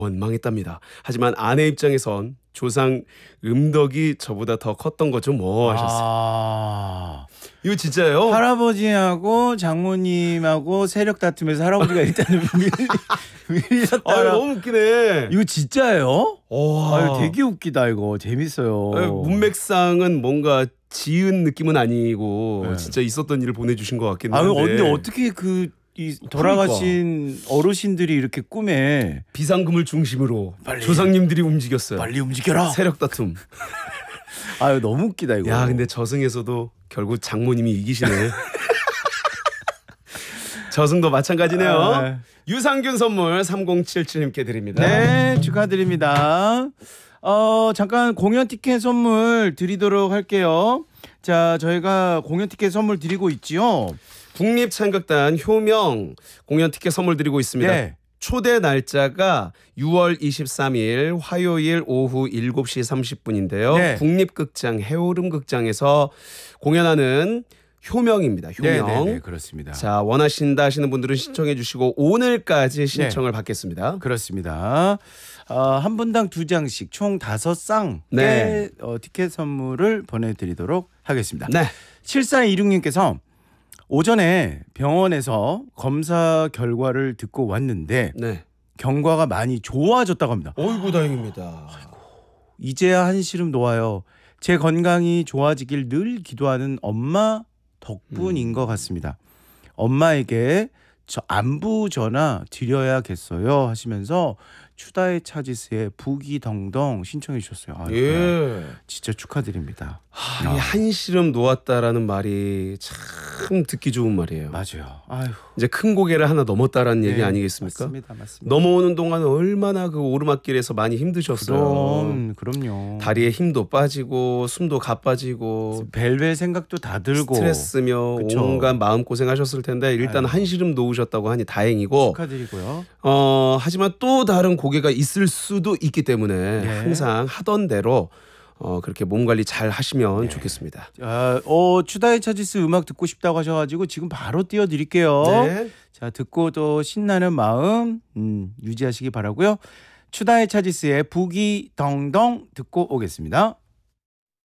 원망했답니다. 하지만 아내 입장에선 조상 음덕이 저보다 더 컸던 거죠 뭐 하셨어요. 아, 이거 진짜예요? 할아버지하고 장모님하고 세력 다툼에서 할아버지가 일단은 아유 밀렸다라. 너무 웃기네. 이거 진짜예요? 와. 아유, 되게 웃기다 이거. 재밌어요. 아유, 문맥상은 뭔가 지은 느낌은 아니고 네. 진짜 있었던 일을 보내주신 것 같긴 아유, 한데. 근데 어떻게 이 돌아가신 어르신들이 이렇게 꿈에 비상금을 중심으로 빨리. 조상님들이 움직였어요. 빨리 움직여라. 세력 다툼. 아유, 너무 웃기다 이거. 야 근데 저승에서도 결국 장모님이 이기시네. 저승도 마찬가지네요. 아, 유산균 선물 3077님께 드립니다. 네, 축하드립니다. 잠깐 공연 티켓 선물 드리도록 할게요. 자, 저희가 공연 티켓 선물 드리고 있지요. 국립찬극단 효명 공연 티켓 선물 드리고 있습니다. 네. 초대 날짜가 6월 23일 화요일 오후 7시 30분인데요. 네. 국립극장 해오름극장에서 공연하는 효명입니다. 효명. 네, 그렇습니다. 자, 원하신다 하시는 분들은 신청해 주시고 오늘까지 신청을 받겠습니다. 그렇습니다. 한 분당 2장씩 총 5쌍의 네. 티켓 선물을 보내드리도록 하겠습니다. 네. 7426님께서 오전에 병원에서 검사 결과를 듣고 왔는데 네. 경과가 많이 좋아졌다고 합니다. 어이구 다행입니다. 이제야 한시름 놓아요. 제 건강이 좋아지길 늘 기도하는 엄마 덕분인 것 같습니다. 엄마에게 저 안부 전화 드려야겠어요 하시면서 추다의 차지스의 부기덩덩 신청해 주셨어요. 아유, 예. 진짜 축하드립니다. 이 한시름 놓았다라는 말이 참 듣기 좋은 말이에요. 맞아요. 아유, 이제 큰 고개를 하나 넘었다라는 얘기 네, 아니겠습니까? 맞습니다. 넘어오는 동안 얼마나 그 오르막길에서 많이 힘드셨어요. 그럼요. 다리에 힘도 빠지고 숨도 가빠지고 벨벨 생각도 다 들고 스트레스며 그쵸. 온갖 마음 고생하셨을 텐데 일단 아유. 한시름 놓으셨다고 하니 다행이고 축하드리고요. 하지만 또 다른 고개가 있을 수도 있기 때문에 네. 항상 하던 대로 그렇게 몸 관리 잘 하시면 좋겠습니다. 추다의 차지스 음악 듣고 싶다고 하셔가지고 지금 바로 띄워드릴게요. 네. 자, 듣고 또 신나는 마음 유지하시기 바라고요. 추다의 차지스의 부기덩덩 듣고 오겠습니다.